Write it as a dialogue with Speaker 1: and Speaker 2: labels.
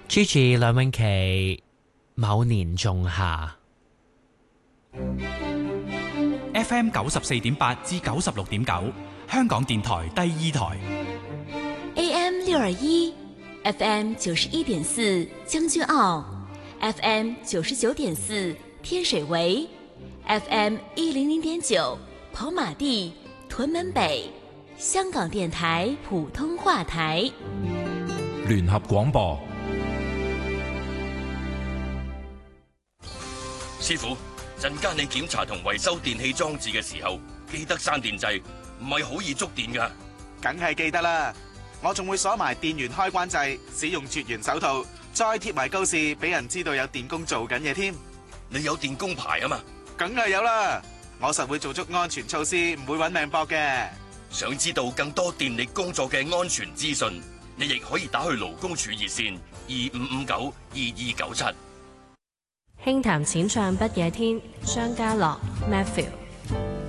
Speaker 1: Gigi 梁詠琪某年仲夏。
Speaker 2: FM 94.8至96.9，香港電台第二台。
Speaker 3: AM 621 FM 91.4將軍澳 FM 99.4天水圍 FM 100.9跑馬地屯門北，香港電台普通話台
Speaker 4: 聯合廣播。
Speaker 5: 師傅，陣間你檢查同維修電器裝置嘅時候，記得閂電掣，唔係好易觸電㗎。
Speaker 6: 梗係記得啦，我仲會鎖埋電源開關掣，使用絕緣手套，再貼埋告示俾人知道有電工做緊嘢添。
Speaker 5: 你有電工牌啊嘛？
Speaker 6: 梗係有啦，我實會做足安全措施，唔會搵命搏嘅。
Speaker 5: 想知道更多電力工作嘅安全資訊，你亦可以打去勞工處熱線25592297。
Speaker 7: 輕談淺唱不夜天，張家樂 Matthew。